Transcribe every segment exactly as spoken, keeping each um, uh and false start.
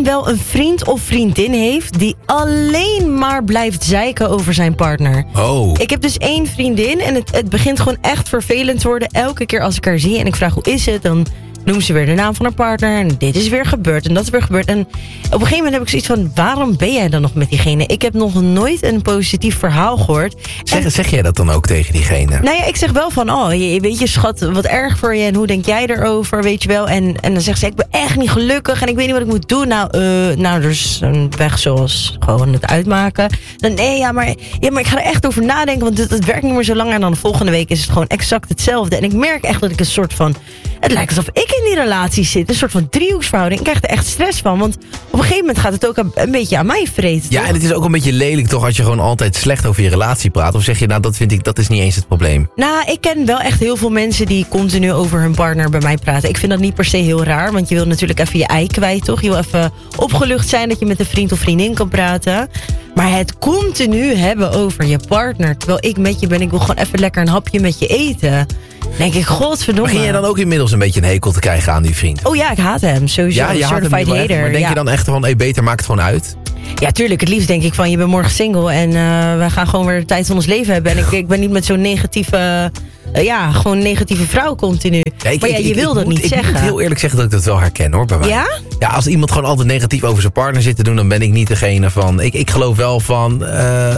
iedereen wel een vriend of vriendin heeft die alleen maar blijft zeiken over zijn partner. Oh. Ik heb dus één vriendin en het, het begint gewoon echt vervelend te worden. Elke keer als ik haar zie en ik vraag hoe is het, dan noemt ze weer de naam van haar partner. En dit is weer gebeurd en dat is weer gebeurd. En op een gegeven moment heb ik zoiets van, waarom ben jij dan nog met diegene? Ik heb nog nooit een positief verhaal gehoord. Zeg, En, zeg jij dat dan ook tegen diegene? nou ja, ik zeg wel van, oh, je, weet je schat, wat erg voor je. En hoe denk jij erover, weet je wel? En, en dan zegt ze, ik ben echt niet gelukkig en ik weet niet wat ik moet doen. Nou, uh, nou er is een weg zoals gewoon het uitmaken. Dan, nee, ja maar, ja, maar ik ga er echt over nadenken, want het, het werkt niet meer zo lang. En dan de volgende week is het gewoon exact hetzelfde. En ik merk echt dat ik een soort van, het lijkt alsof ik in die relatie zit. Een soort van driehoeksverhouding. Ik krijg er echt stress van. Want op een gegeven moment gaat het ook een, een beetje aan mij vreten. Ja, toch? en het is ook een beetje lelijk toch als je gewoon altijd slecht over je relatie praat. Of zeg je, nou dat vind ik, dat is niet eens het probleem. Nou, ik ken wel echt heel veel mensen die continu over hun partner bij mij praten. Ik vind dat niet per se heel raar. Want je wil natuurlijk even je ei kwijt, toch? Je wil even opgelucht zijn dat je met een vriend of vriendin kan praten. Maar het continu hebben over je partner. Terwijl ik met je ben, ik wil gewoon even lekker een hapje met je eten. Denk ik, godverdomme. Begin jij dan ook inmiddels een beetje een hekel te krijgen aan die vriend? Oh ja, ik haat hem. Sowieso. Ja, je haat hem Certified wel echt, hater. maar denk ja. je dan echt van, hey, beter maak het gewoon uit? Ja, tuurlijk. Het liefst denk ik van, je bent morgen single en uh, we gaan gewoon weer de tijd van ons leven hebben. En ik, ik ben niet met zo'n negatieve, uh, ja, gewoon negatieve vrouw continu. Ja, ik, maar ja, ik, je ik, wil ik dat moet, niet ik zeggen. Ik moet heel eerlijk zeggen dat ik dat wel herken hoor, bij mij. Ja? Ja, als iemand gewoon altijd negatief over zijn partner zit te doen, dan ben ik niet degene van... Ik, ik geloof wel van... Uh,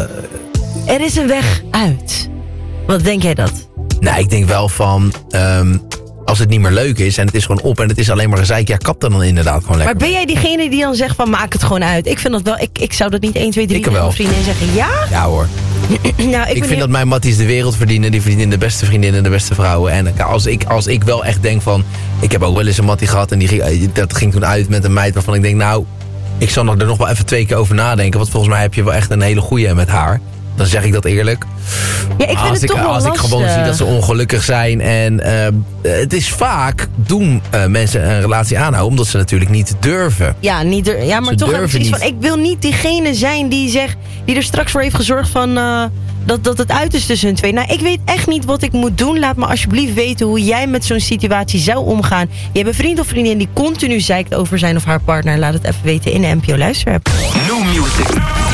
er is een weg uit. Wat denk jij dat? Nou, ik denk wel van... Um, als het niet meer leuk is en het is gewoon op en het is alleen maar gezeik, ja, kap dan inderdaad gewoon lekker. Maar ben jij diegene die dan zegt van, maak het gewoon uit? Ik vind dat wel, ik, ik zou dat niet één, twee, drie Ik wel. vrienden zeggen. Ja? Ja hoor. nou, ik Ik vind dat mijn matties de wereld verdienen. Die verdienen de beste vriendinnen en de beste vrouwen. En als ik, als ik wel echt denk van... Ik heb ook wel eens een mattie gehad en die ging, dat ging toen uit met een meid waarvan ik denk... Nou, ik zal er nog wel even twee keer over nadenken. Want volgens mij heb je wel echt een hele goeie met haar. Dan zeg ik dat eerlijk. Ja, ik vind als het ik, toch wel Als lastig. ik gewoon zie dat ze ongelukkig zijn. En uh, het is vaak doen uh, mensen een relatie aanhouden. Omdat ze natuurlijk niet durven. Ja, niet dur- ja maar Ze toch heb ik durven zoiets van, ik wil niet diegene zijn die zegt, die er straks voor heeft gezorgd van uh, dat, dat het uit is tussen hun twee. Nou, ik weet echt niet wat ik moet doen. Laat me alsjeblieft weten hoe jij met zo'n situatie zou omgaan. Je hebt een vriend of vriendin die continu zeikt over zijn of haar partner. Laat het even weten in de N P O Luisterapp. New music.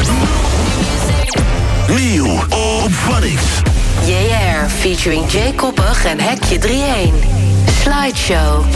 Nieuw op Phonics. Yeah, yeah, featuring Jay Koppig en Hekje drie één. Slideshow.